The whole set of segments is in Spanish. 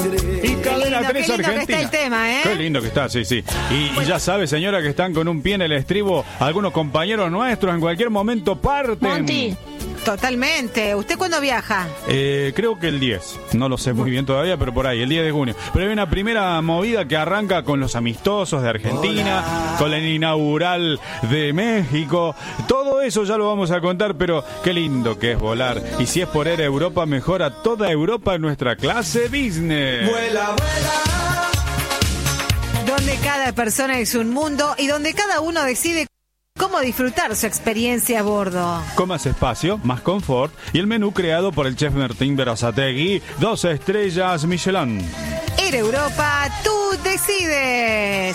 Y Cadena 3 qué lindo Argentina. que está el tema, ¿eh? Qué lindo que está, sí, sí. Y ya sabe, señora, que están con un pie en el estribo algunos compañeros nuestros, en cualquier momento parten. Monty. Totalmente. ¿Usted cuándo viaja? Creo que el 10. No lo sé muy bien todavía, pero por ahí, el 10 de junio. Pero hay una primera movida que arranca con los amistosos de Argentina, con la inaugural de México. Todo eso ya lo vamos a contar, pero qué lindo que es volar. Y si es por Air Europa, mejora toda Europa en nuestra clase business. Vuela, vuela. Donde cada persona es un mundo y donde cada uno decide cómo disfrutar su experiencia a bordo. Con más espacio, más confort y el menú creado por el chef Martín Berazategui, 2 estrellas Michelin. Air Europa, tú decides.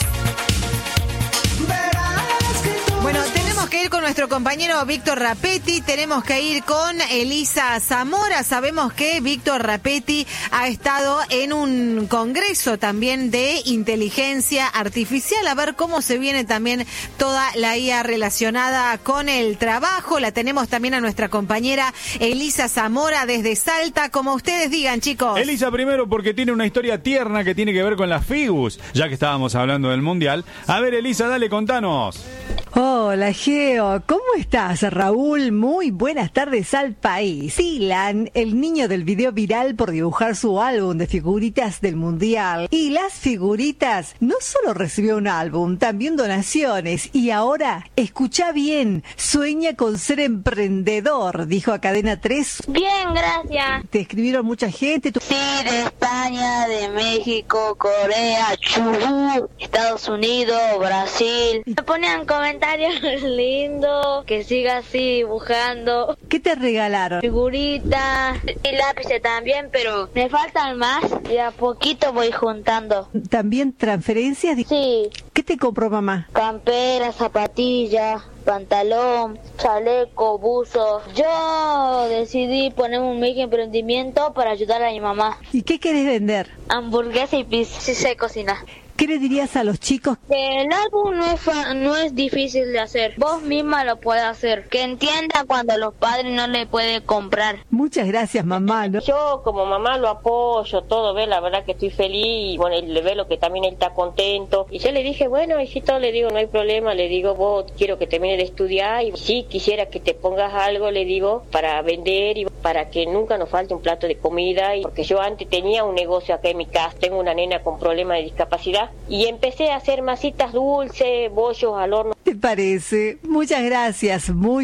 Bueno, tenemos que ir con nuestro compañero Víctor Rapetti, tenemos que ir con Elisa Zamora. Sabemos que Víctor Rapetti ha estado en un congreso también de inteligencia artificial, a ver cómo se viene también toda la IA relacionada con el trabajo. La tenemos también a nuestra compañera Elisa Zamora desde Salta, como ustedes digan, chicos. Elisa, primero porque tiene una historia tierna que tiene que ver con las FIGUS, ya que estábamos hablando del Mundial. A ver, Elisa, dale, contanos. Hola, Geo. ¿Cómo estás, Raúl? Muy buenas tardes al país. Ilan, el niño del video viral por dibujar su álbum de figuritas del Mundial. Y las figuritas no solo recibió un álbum, también donaciones. Y ahora, escucha bien, sueña con ser emprendedor, dijo a Cadena 3. Bien, gracias. Te escribieron mucha gente. Sí, de España, de México, Corea, Chubut, Estados Unidos, Brasil. Me ponían comentarios lindos, que siga así dibujando. ¿Qué te regalaron? Figuritas y lápices también, pero me faltan más y a poquito voy juntando. ¿También transferencias? Sí. ¿Qué te compró mamá? Camperas, zapatillas, pantalón, chaleco, buzo. Yo decidí poner un microemprendimiento para ayudar a mi mamá. ¿Y qué querés vender? Hamburguesa y pizza. Sí sé cocinar. ¿Qué le dirías a los chicos? El álbum no es difícil de hacer. Vos misma lo puedes hacer. Que entienda cuando los padres no le pueden comprar. Muchas gracias, mamá. ¿No? Yo como mamá lo apoyo, todo, ve, la verdad que estoy feliz. Y bueno, le ve lo que también él está contento. Y yo le dije, bueno, hijito, le digo, no hay problema. Le digo, vos quiero que termine de estudiar. Y sí, quisiera que te pongas algo, le digo, para vender y para que nunca nos falte un plato de comida. Y porque yo antes tenía un negocio acá en mi casa. Tengo una nena con problemas de discapacidad. Y empecé a hacer masitas dulces, bollos al horno. ¿Te parece? Muchas gracias, muy